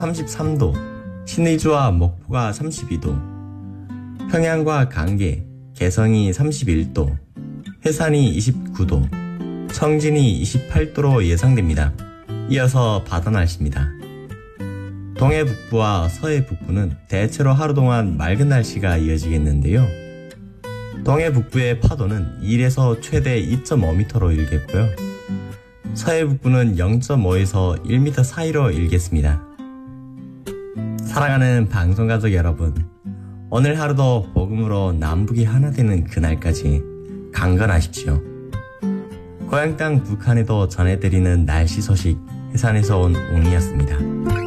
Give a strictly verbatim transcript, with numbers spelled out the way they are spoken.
삼십삼 도, 신의주와 목포가 삼십이 도, 평양과 강계, 개성이 삼십일 도, 해산이 이십구 도, 청진이 이십팔 도로 예상됩니다. 이어서 바다 날씨입니다. 동해 북부와 서해 북부는 대체로 하루 동안 맑은 날씨가 이어지겠는데요. 동해 북부의 파도는 일에서 최대 이 점 오 미터로 일겠고요. 서해 북부는 영 점 오에서 일 미터 사이로 일겠습니다. 사랑하는 방송가족 여러분, 오늘 하루도 복음으로 남북이 하나 되는 그날까지 강건하십시오. 고향 땅 북한에도 전해드리는 날씨 소식, 해산에서 온 웅이었습니다.